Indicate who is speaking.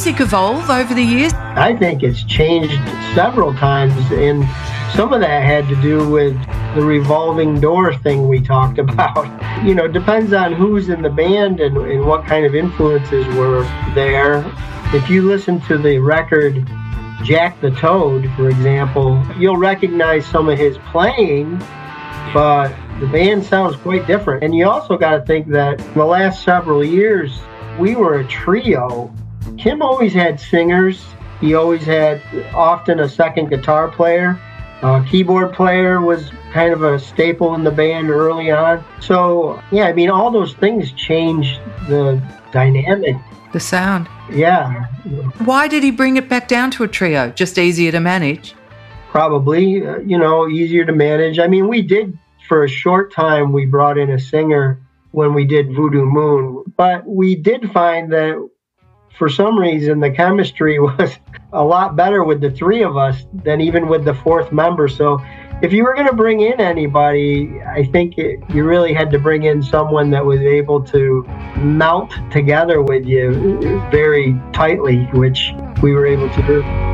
Speaker 1: music evolve over the years?
Speaker 2: I think it's changed several times, and some of that had to do with the revolving door thing we talked about. You know, it depends on who's in the band and what kind of influences were there. If you listen to the record Jack the Toad, for example, you'll recognize some of his playing, but the band sounds quite different. And you also got to think that in the last several years, we were a trio. Kim always had singers. He always had often a second guitar player. Keyboard player was kind of a staple in the band early on. So, yeah, I mean, all those things changed the dynamic.
Speaker 1: The sound.
Speaker 2: Yeah.
Speaker 1: Why did he bring it back down to a trio? Just easier to manage?
Speaker 2: Probably, easier to manage. I mean, we did, for a short time, we brought in a singer when we did Voodoo Moon. But we did find that for some reason, the chemistry was a lot better with the three of us than even with the fourth member. So if you were going to bring in anybody, I think you really had to bring in someone that was able to melt together with you very tightly, which we were able to do.